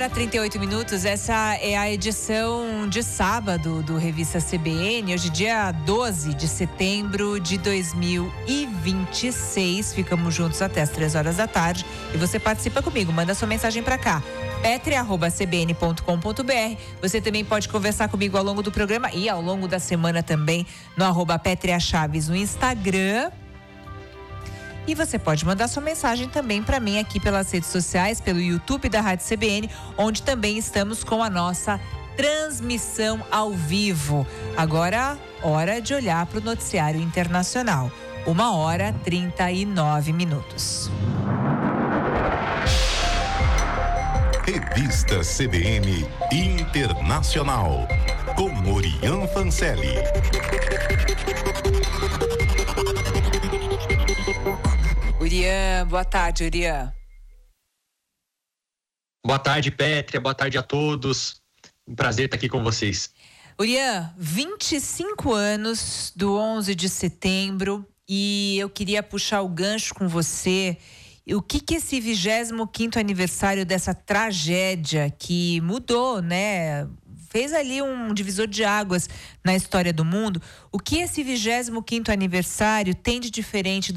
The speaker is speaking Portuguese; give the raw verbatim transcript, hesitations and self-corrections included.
hora e trinta e oito minutos, essa é a edição de sábado do Revista C B N, hoje dia doze de setembro de dois mil e vinte e seis. Ficamos juntos até as três horas da tarde e você participa comigo, manda sua mensagem pra cá, petri arroba c b n ponto com ponto b r. Você também pode conversar comigo ao longo do programa e ao longo da semana também no arroba Petria Chaves no Instagram. E você pode mandar sua mensagem também para mim aqui pelas redes sociais, pelo YouTube da Rádio C B N, onde também estamos com a nossa transmissão ao vivo. Agora, hora de olhar para o noticiário internacional. Uma hora e trinta e nove minutos. Revista C B N Internacional, com Orian Fancelli. Urian, boa tarde, Urian. Boa tarde, Pétria, boa tarde a todos. Um prazer estar aqui com vocês. Urian, vinte e cinco anos do onze de setembro e eu queria puxar o gancho com você. O que que esse vigésimo quinto aniversário dessa tragédia que mudou, né? Fez ali um divisor de águas na história do mundo. O que esse vigésimo quinto aniversário tem de diferente